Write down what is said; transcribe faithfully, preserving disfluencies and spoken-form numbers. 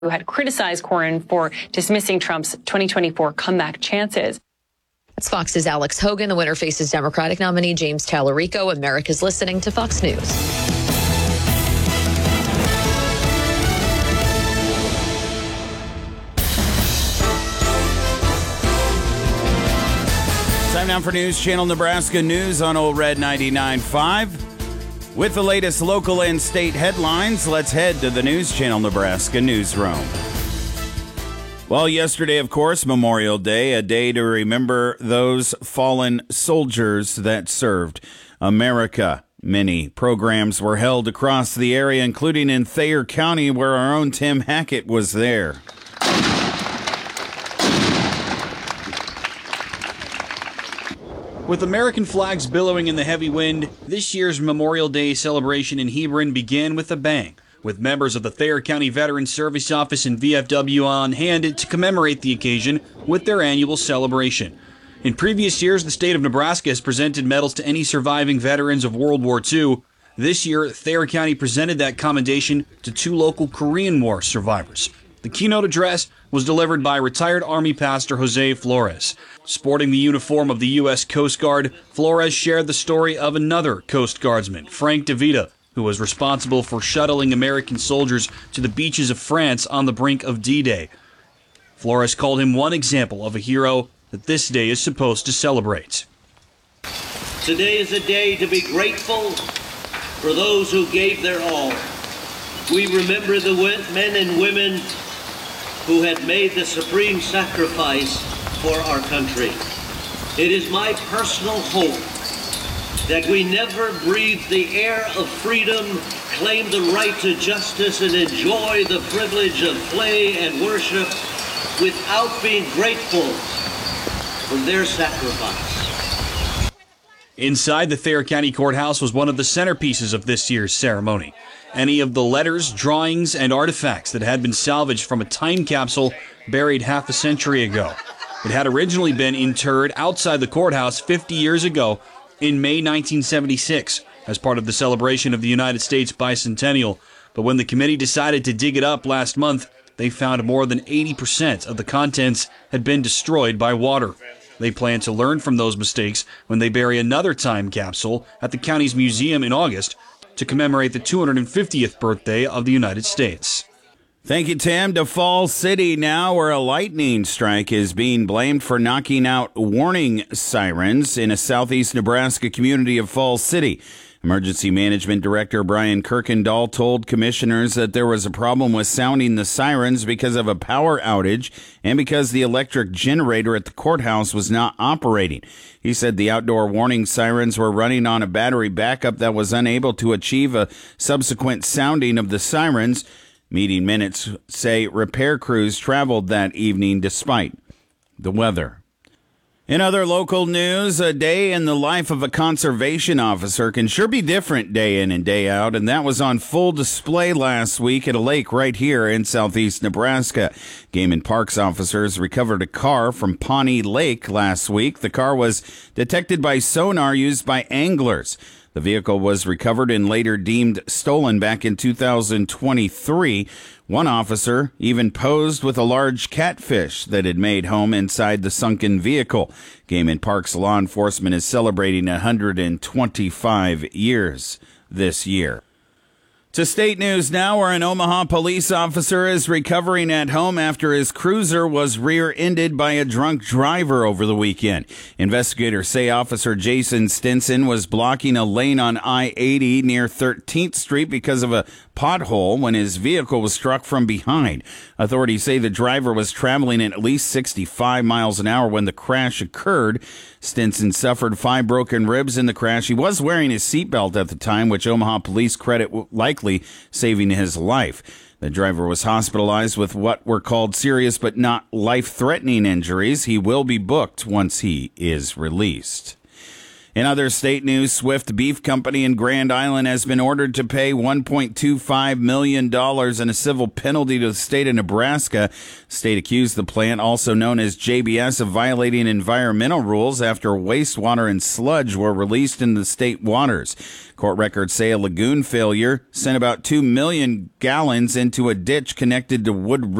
who had criticized Cornyn for dismissing Trump's twenty twenty-four comeback chances. It's Fox's Alex Hogan. The winner faces Democratic nominee James Tallarico. America's listening to Fox News. Time now for News Channel Nebraska News on Old Red ninety-nine point five. With the latest local and state headlines, let's head to the News Channel Nebraska newsroom. Well, yesterday, of course, Memorial Day, a day to remember those fallen soldiers that served America. Many programs were held across the area, including in Thayer County, where our own Tim Hackett was there. With American flags billowing in the heavy wind, this year's Memorial Day celebration in Hebron began with a bang, with members of the Thayer County Veterans Service Office and V F W on hand to commemorate the occasion with their annual celebration. In previous years, the state of Nebraska has presented medals to any surviving veterans of World War Two. This year, Thayer County presented that commendation to two local Korean War survivors. The keynote address was delivered by retired Army pastor Jose Flores. Sporting the uniform of the U S Coast Guard, Flores shared the story of another Coast Guardsman, Frank DeVita, who was responsible for shuttling American soldiers to the beaches of France on the brink of D-Day. Flores called him one example of a hero that this day is supposed to celebrate. Today is a day to be grateful for those who gave their all. We remember the men and women who had made the supreme sacrifice for our country. It is my personal hope that we never breathe the air of freedom, claim the right to justice, and enjoy the privilege of play and worship without being grateful for their sacrifice. Inside the Thayer County Courthouse was one of the centerpieces of this year's ceremony. Any of the letters, drawings, and artifacts that had been salvaged from a time capsule buried half a century ago. It had originally been interred outside the courthouse fifty years ago in May nineteen seventy-six as part of the celebration of the United States bicentennial. But when the committee decided to dig it up last month, they found more than eighty percent of the contents had been destroyed by water. They plan to learn from those mistakes when they bury another time capsule at the county's museum in August to commemorate the two hundred fiftieth birthday of the United States. Thank you, Tim. To Falls City now, where a lightning strike is being blamed for knocking out warning sirens in a southeast Nebraska community of Falls City. Emergency Management Director Brian Kirkendall told commissioners that there was a problem with sounding the sirens because of a power outage and because the electric generator at the courthouse was not operating. He said the outdoor warning sirens were running on a battery backup that was unable to achieve a subsequent sounding of the sirens. Meeting minutes say repair crews traveled that evening despite the weather. In other local news, a day in the life of a conservation officer can sure be different day in and day out, and that was on full display last week at a lake right here in southeast Nebraska. Game and Parks officers recovered a car from Pawnee Lake last week. The car was detected by sonar used by anglers. The vehicle was recovered and later deemed stolen back in two thousand twenty-three. One officer even posed with a large catfish that had made home inside the sunken vehicle. Game and Parks law enforcement is celebrating one hundred twenty-five years this year. To state news now, where an Omaha police officer is recovering at home after his cruiser was rear-ended by a drunk driver over the weekend. Investigators say Officer Jason Stinson was blocking a lane on I eighty near thirteenth Street because of a pothole when his vehicle was struck from behind. Authorities say the driver was traveling at least sixty-five miles an hour when the crash occurred. Stinson suffered five broken ribs in the crash. He was wearing his seatbelt at the time, which Omaha police credit likely saving his life. The driver was hospitalized with what were called serious but not life-threatening injuries. He will be booked once he is released. In other state news, Swift Beef Company in Grand Island has been ordered to pay one point two five million dollars in a civil penalty to the state of Nebraska. The state accused the plant, also known as J B S, of violating environmental rules after wastewater and sludge were released into the state waters. Court records say a lagoon failure sent about two million gallons into a ditch connected to Wood